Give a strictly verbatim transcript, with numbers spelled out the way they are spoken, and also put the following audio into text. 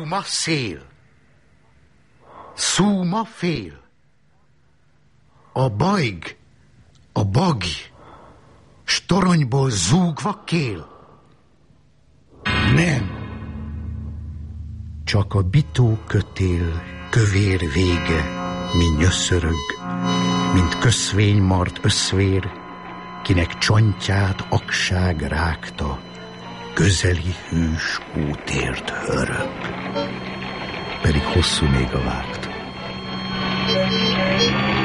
Szúma szél, szúma fél, a bajg, a bagi, s toronyból zúgva kél. Nem, csak a bitó kötél kövér vége, mi nyöszörög, mint köszvény mart összvér, kinek csontját akság rágta, közeli hűs útért hörög, pedig hosszú még a vágta.